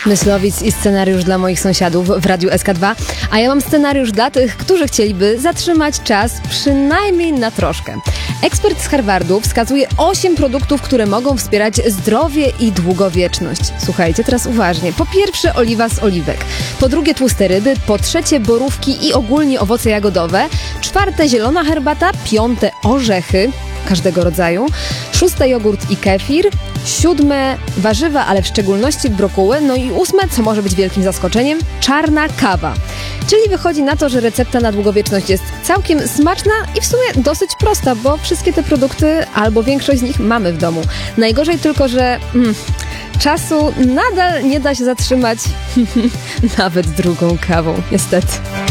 Myslowic i scenariusz dla moich sąsiadów w Radiu SK2, a ja mam scenariusz dla tych, którzy chcieliby zatrzymać czas przynajmniej na troszkę. Ekspert z Harvardu wskazuje 8 produktów, które mogą wspierać zdrowie i długowieczność. Słuchajcie teraz uważnie. Po pierwsze oliwa z oliwek, po drugie tłuste ryby, po trzecie borówki i ogólnie owoce jagodowe, czwarte zielona herbata, piąte orzechy każdego rodzaju, szóste jogurt i kefir, siódme warzywa, ale w szczególności brokuły, no i ósme, co może być wielkim zaskoczeniem, czarna kawa. Czyli wychodzi na to, że recepta na długowieczność jest całkiem smaczna i w sumie dosyć prosta, bo wszystkie te produkty, albo większość z nich mamy w domu. Najgorzej tylko, że czasu nadal nie da się zatrzymać nawet drugą kawą, niestety.